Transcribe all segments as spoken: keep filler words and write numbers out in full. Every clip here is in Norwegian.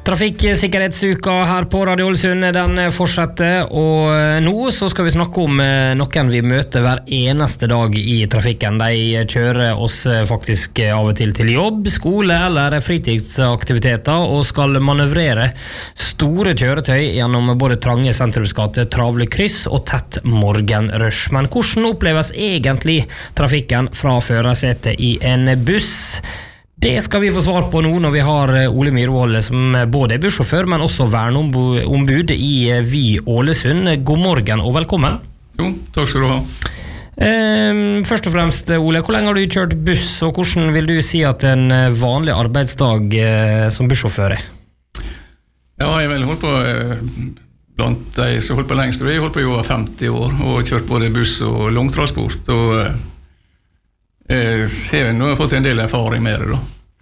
Trafikksikkerhetsuka her på Radio Ålesund, den fortsetter, og nå så skal vi snakke om noen vi møter hver eneste dag i trafikken. De kjører oss faktisk av og til til jobb, skole eller fritidsaktiviteter, og skal manøvrere store kjøretøy gjennom både trange sentrumsgater, travle kryss og tett morgenrush. Men hvordan oppleves egentlig trafikken fra førersetet i en buss? Det skal vi få svar på nå når vi har Ole Myhrvold som både er bussjåfør, men også verneombud i Vy Ålesund. God morgen og velkommen. Jo, takk skal du ha. Eh, først og fremst, Ole, hvor lenge har du kjørt buss, og hvordan vil du si at en vanlig arbeidsdag eh, som bussjåfør er? Ja, jeg vil holde på eh, blant de som holdt på lengst. Jeg holdt på i over femti år og kjørt både buss og langtransport, og eh, jeg har nå fått en del erfaring med det da.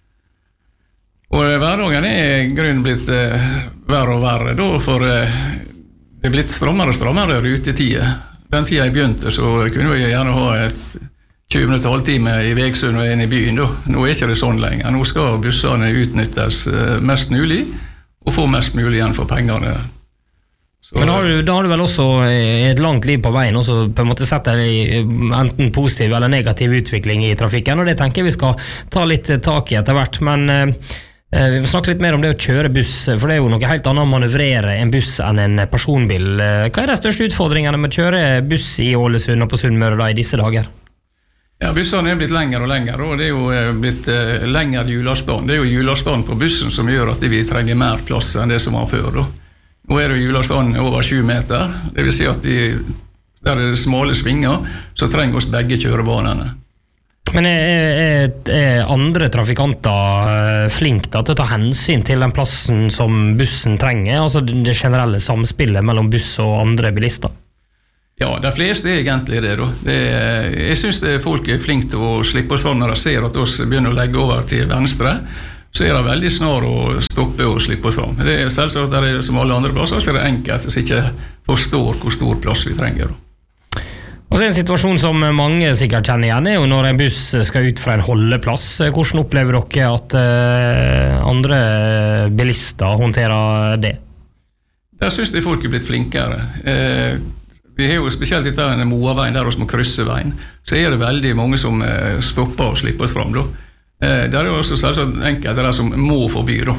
Og hverdagen er grunnen blitt eh, verre og verre da, for eh, det er blitt strammere og strammere rutetid. Den tiden jeg begynte, så kunne vi gjerne ha et tjue minutter halvtime i Vegsund og inn i byen da. Nå er ikke det sånn lenger. Nå skal bussene utnyttes eh, mest mulig, og få mest mulig igjen for pengene. Så, Men har du, da har du vel også et langt liv på veien også på en måte sett deg enten positiv eller negativ utvikling i trafikken, og det tenker jeg vi skal ta litt tak i etter hvert, men eh, vi må snakke litt mer om det å kjøre buss, for det er jo noe helt annet å manøvrere en buss enn en personbil. Hva er de største utfordringene med å kjøre buss i Ålesund og på Sunnmøre da i disse dager? Ja, bussene er blitt lengre og lengre, og det er jo blitt eh, lengre hjulavstand. Det er jo hjulavstand på bussen som gjør at vi trenger mer plass enn det som var før da. Nå er det hjulavstand over sju meter, det vil si at de, der er det smale svinger, så trenger oss begge kjørebanene. Men er, er, er andre trafikanter flink da, til å ta hensyn til den plassen som bussen trenger, altså det generelle samspillet mellom buss og andre bilister? Ja, de fleste er egentlig det da. Det er, jeg synes det er folk er flink til å slippe oss når de ser at oss begynner å legge over til venstre, så er det veldig snar å stoppe og slippe oss om. Det er selvsagt der er det som alle andre plasser, så er det enkelt hvis ikke forstår hvor stor plass vi trenger. Og så en situasjon som mange sikkert kjenner igjen er jo når en buss skal ut fra en holdeplass. Hvordan opplever dere at uh, andre bilister håndterer det? Der synes jeg folk er blitt flinkere. Eh, vi har jo spesielt litt der en Moaveien der vi må krysse veien, så er det veldig mange som uh, stopper og slipper oss fram da. Det er jo også selvsagt enkelt det der som må forby da.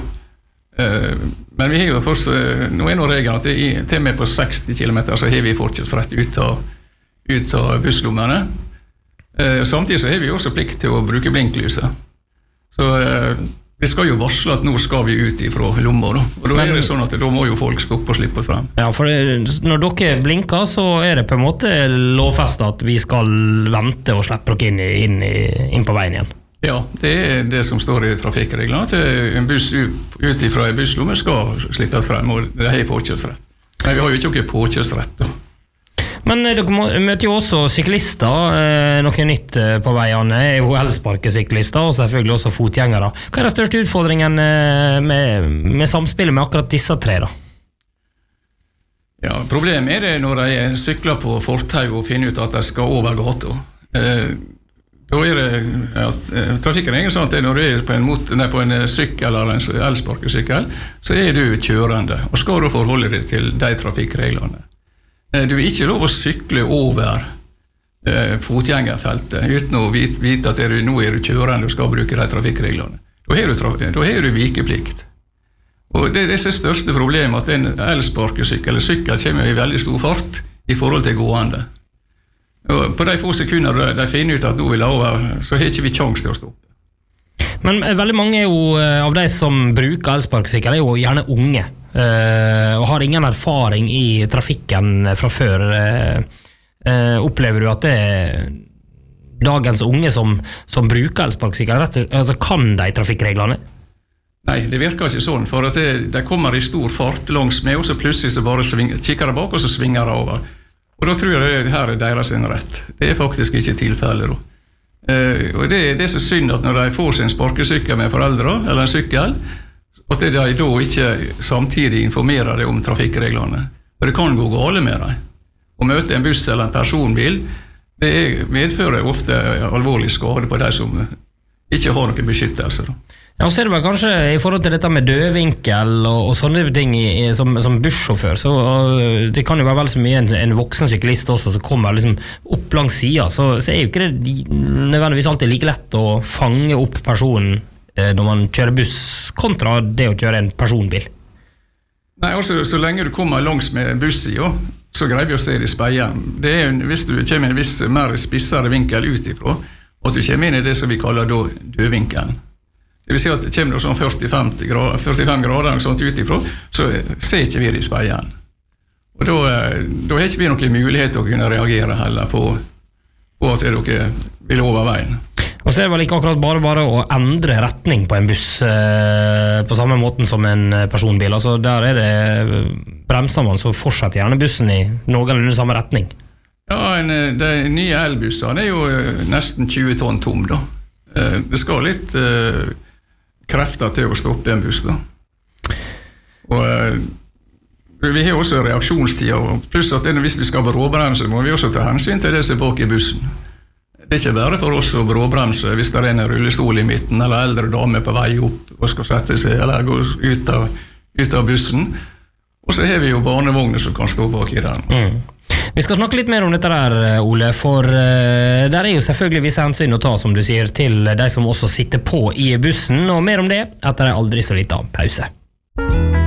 Men vi har jo først, nå er noen regler at det er til og med på seksti kilometer så har vi forkjørsrett ut av, ut av busslommene. Samtidig så har vi også plikt til å bruke blinklyset. Så vi skal jo varsle at nå skal vi ut ifra lomma da. Og da er det sånn at da må jo folk stoppe og slippe oss frem. Ja, for når dere blinker så er det på en måte lovfestet at vi skal vente og slippe dere inn, inn, inn på veien igjen. Ja, det er det som står i trafikkreglene, at en buss ut ifra en busslomme skal slippes frem, og det er påkjørsrett. Men vi har jo ikke noe påkjørsrett da. Men dere møter jo også syklister, noe nytt på veiene, er jo elsparkesyklister, og selvfølgelig også fotgjengere. Hva er den største utfordringen med, med samspillet med akkurat disse tre da? Ja, problemet er det når de sykler på fortau og finner ut at de skal over gata. Eh, Da er det at trafikken er sånn at når du er på en, mot, nei, på en sykkel eller en elsparkesykkel, så er du kjørende, og skal du forholde deg til de trafikkreglene. Du er ikke lov å sykle over eh, fotgjengerfeltet uten å vite, vite at du, nå er du kjørende og skal bruke de trafikkreglene. Da har du, da har du vikeplikt. Og det er disse største problemet at en elsparkesykkel eller sykkel kommer i veldig stor fart i forhold til gående. Og på de få sekunder de finner ut at nå vil over, så har ikke vi sjans til å stoppe. Men veldig mange er jo, av de som bruker elsparkesykkel er jo gjerne unge, og har ingen erfaring i trafikken fra før. Opplever du at det er dagens unge som, som bruker elsparkesykkel, altså kan de trafikkreglene? Nei, det virker ikke sånn, for at det, de kommer i stor fart langs med, og så plutselig så bare sving, kikker de bak, og så svinger de over. Og da tror jeg det her er deres rett. Det er faktisk ikke tilfellet da. Eh, og det, det er så synd at når de får sin sparkesykkel med foreldre, eller en sykkel, at de da ikke samtidig informerer dem om trafikkreglene. For det kan gå gale med dem. Å møte en buss eller en personbil, det medfører ofte alvorlig skade på de som ikke har noen beskyttelse. Ja, så er det vel kanskje i forhold til dette med dødvinkel og, og sånne ting i, i, som, som bussjåfør, så uh, det kan jo være vel så mye en, en voksen syklist også som kommer liksom opp langs siden, så, så er jo ikke det nødvendigvis alltid like lett å fange opp personen uh, når man kjører buss kontra det å kjøre en personbil. Nei, altså, så lenge du kommer langs med bussen, så greier vi å se det i speilen. Det er, hvis du kommer en viss mer spissere vinkel utifra, og at du kommer inn i det som vi kaller da dødvinkelen. Det vil si at kommer det sånn førti-fem grader, førtifem grader sånt utifra, så ser ikke vi det i speilen. Og da, da har ikke vi noen mulighet til å kunne reagere heller på, på at dere vil over veien. Og så er det vel ikke akkurat bare bare å endre retning på en buss eh, på samme måten som en personbil. Altså der er det bremser man, så fortsetter gjerne bussen i noenlunde samme retning. Ja, en, de nye elbussene er jo nesten tjue tonn tom da. Det skal litt eh, krefter til å stoppe en buss da. Og eh, vi har også reaksjonstider, pluss at hvis vi skal bråbremse, må vi også ta hensyn til det som er bak i bussen. Det er ikke bare for oss å bråbremse hvis det er en rullestol i midten, eller eldre dame på vei opp og skal sette seg, eller gå ut av, ut av bussen. Og så har vi jo barnevogner som kan stå bak i den. Mm. Vi skal snakke litt mer om dette der, Ole, for uh, der er jo selvfølgelig visse hensyn å ta, som du sier, til de som også sitter på i bussen, og mer om det etter en aldri så liten pause.